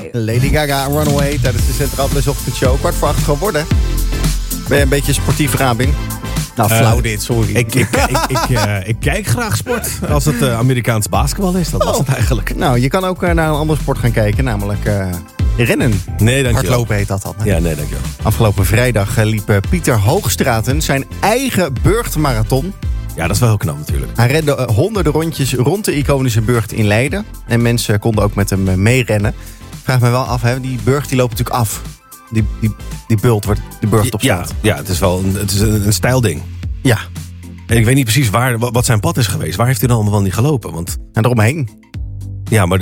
Lady Gaga, Runaway, tijdens de Centraal Plus Ochtendshow. 7:15 geworden. Ben je een beetje sportief, Rabin? Nou, flauw dit, sorry. Ik kijk graag sport. Als het Amerikaans basketbal is, dat was het eigenlijk. Nou, je kan ook naar een andere sport gaan kijken, namelijk rennen. Nee, dankjewel. Hardlopen heet dat dan. Hè? Ja, nee, dankjewel. Afgelopen vrijdag liep Pieter Hoogstraten zijn eigen burchtmarathon. Ja, dat is wel heel knap natuurlijk. Hij rende honderden rondjes rond de iconische burcht in Leiden. En mensen konden ook met hem meerennen. Vraag me wel af, hè, die burcht die loopt natuurlijk af. Die bult wordt de burcht op staat. Ja, het is wel een stijlding. Ja. En ik weet niet precies wat zijn pad is geweest. Waar heeft hij dan allemaal niet gelopen? En eromheen. Ja, maar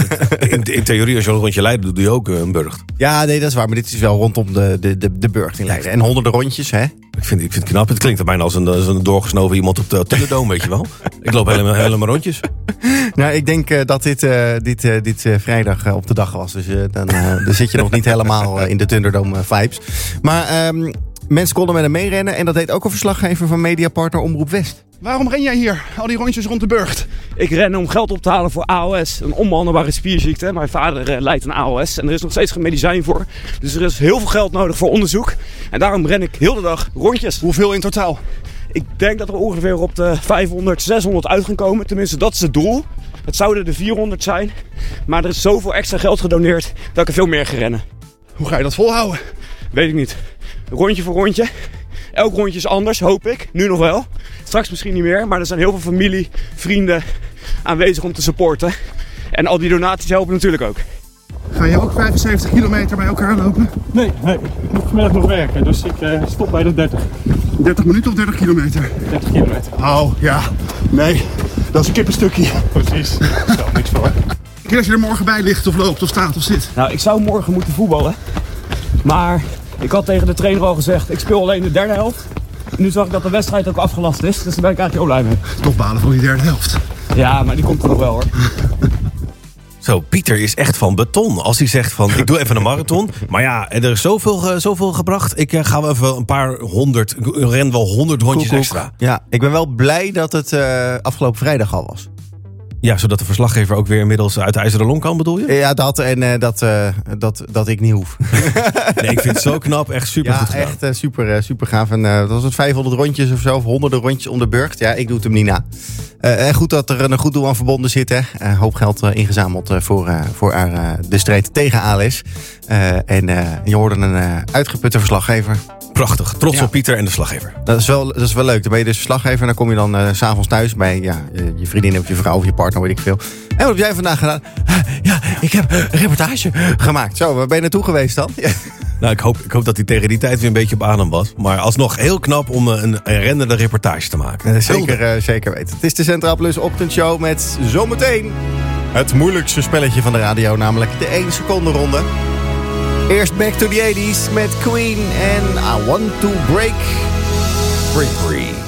in theorie, als je een rondje Leiden doet, doe je ook een burcht. Ja, nee, dat is waar. Maar dit is wel rondom de burcht in Leiden. En honderden rondjes, hè? Ik vind het knap. Het klinkt bijna als een doorgesnoven iemand op de Thunderdome, weet je wel. Ik loop helemaal rondjes. Nou, ik denk dat dit vrijdag op de dag was. Dus dan zit je nog niet helemaal in de Thunderdome vibes. Maar mensen konden met hem meerennen. En dat deed ook een verslaggever van mediapartner Omroep West. Waarom ren jij hier? Al die rondjes rond de burcht. Ik ren om geld op te halen voor ALS, een onbehandelbare spierziekte. Mijn vader lijdt aan ALS en er is nog steeds geen medicijn voor. Dus er is heel veel geld nodig voor onderzoek. En daarom ren ik heel de dag rondjes. Hoeveel in totaal? Ik denk dat we ongeveer op de 500, 600 uit gaan komen. Tenminste, dat is het doel. Het zouden er 400 zijn. Maar er is zoveel extra geld gedoneerd dat ik er veel meer ga rennen. Hoe ga je dat volhouden? Weet ik niet. Rondje voor rondje. Elk rondje is anders, hoop ik. Nu nog wel. Straks misschien niet meer. Maar er zijn heel veel familie, vrienden aanwezig om te supporten. En al die donaties helpen natuurlijk ook. Ga je ook 75 kilometer bij elkaar lopen? Nee. Ik moet vanmiddag nog werken. Dus ik stop bij de 30. 30 minuten of 30 kilometer? 30 kilometer. Oh, ja. Nee, dat is een kippenstukje. Precies. Stel niks voor. Ik weet als je er morgen bij ligt of loopt of staat of zit. Nou, ik zou morgen moeten voetballen. Maar ik had tegen de trainer al gezegd, ik speel alleen de derde helft. Nu zag ik dat de wedstrijd ook afgelast is, dus daar ben ik eigenlijk heel blij mee. Toch balen voor die derde helft. Ja, maar die komt er nog wel hoor. Zo, Pieter is echt van beton. Als hij zegt van, ik doe even een marathon. Maar ja, er is zoveel gebracht. Ik ga wel even een paar 100, ik ren wel 100 rondjes extra. Ja, ik ben wel blij dat het afgelopen vrijdag al was. Ja, zodat de verslaggever ook weer inmiddels uit de ijzeren long kan, bedoel je? Ja, dat en dat ik niet hoef. Nee, ik vind het zo knap. Echt super goed gedaan. Echt super gaaf. En dat was het 500 rondjes of zo, of honderden rondjes om de burcht. Ja, ik doe het hem niet na. En goed dat er een goed doel aan verbonden zit. Hè. Een hoop geld ingezameld voor de strijd tegen ALS. En je hoorde een uitgeputte verslaggever. Prachtig. Trots op Pieter en de verslaggever. Dat is wel leuk. Dan ben je dus verslaggever en dan kom je dan 's avonds thuis bij je vriendin of je vrouw of je partner, weet ik veel. En wat heb jij vandaag gedaan? Ja, ik heb een reportage gemaakt. Zo, waar ben je naartoe geweest dan? Ja. Nou, ik hoop dat hij tegen die tijd weer een beetje op adem was. Maar alsnog heel knap om een rennende reportage te maken. Zeker weten. Het is de Centraal Plus Ochtendshow met zometeen het moeilijkste spelletje van de radio, namelijk de 1 seconde ronde. Eerst Back to the 80s met Queen en I Want to Break Free.